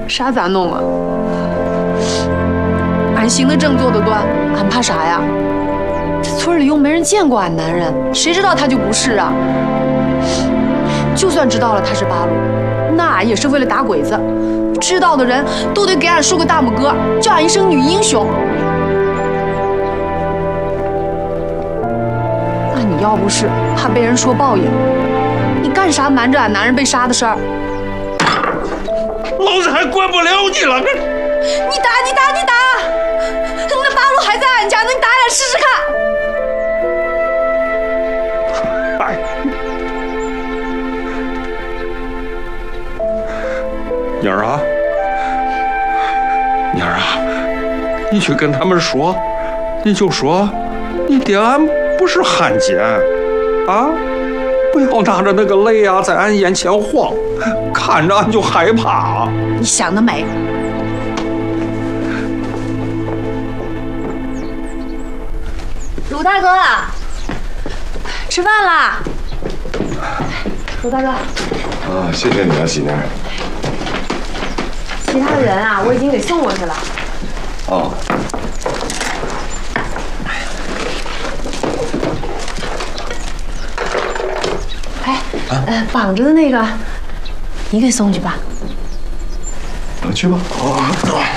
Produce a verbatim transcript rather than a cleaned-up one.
啥咱弄啊？俺行得正，坐得端，俺怕啥呀？这村里又没人见过俺男人，谁知道他就不是啊？就算知道了他是八路，那也是为了打鬼子。知道的人都得给俺竖个大拇哥，叫俺一声女英雄。那你要不是怕被人说报应，你干啥瞒着俺男人被杀的事儿？ 老子还管不了你了！ 你打，你打，你打！那八路还在俺家，那你打俺试试看。 哎，妮儿啊，妮儿啊，你去跟他们说，你就说，你爹俺不是汉奸，啊，不要拿着那个雷呀、啊、在俺眼前晃，看着俺就害怕。 你想得美！鲁大哥，吃饭啦！鲁大哥。 啊，谢谢你啊，喜妮。 其他人啊，我已经给送过去了。 哦。 哎，啊、呃，绑着的那个，你给送去吧。 去吧。哦。